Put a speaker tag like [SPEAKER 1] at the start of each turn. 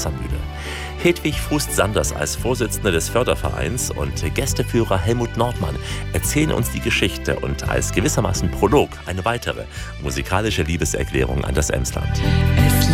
[SPEAKER 1] Wassermühle. Hedwig Fußt-Sanders als Vorsitzende des Fördervereins und Gästeführer Helmut Nordmann erzählen uns die Geschichte und als gewissermaßen Prolog eine weitere musikalische Liebeserklärung an das Emsland.